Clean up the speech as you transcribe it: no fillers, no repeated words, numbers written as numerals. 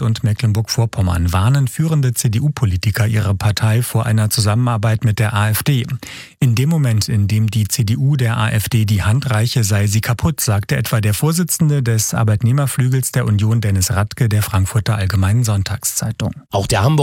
und Mecklenburg-Vorpommern warnen führende CDU-Politiker ihre Partei vor einer Zusammenarbeit mit der AfD. In dem Moment, in dem die CDU der AfD die Hand reiche, sei sie kaputt, sagte etwa der Vorsitzende des Arbeitnehmerflügels der Union, Dennis Radke, der Frankfurter Allgemeinen Sonntagszeitung. Auch der